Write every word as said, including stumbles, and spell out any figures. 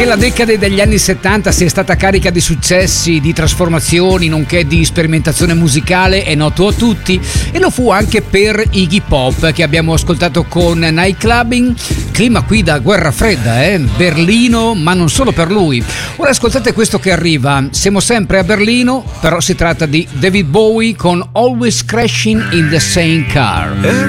Che la decade degli anni settanta sia stata carica di successi, di trasformazioni, nonché di sperimentazione musicale è noto a tutti, e lo fu anche per Iggy Pop, che abbiamo ascoltato con Night Clubbing. Clima qui da guerra fredda, eh? Berlino, ma non solo per lui. Ora ascoltate questo che arriva. Siamo sempre a Berlino, però si tratta di David Bowie con Always Crashing in the Same Car.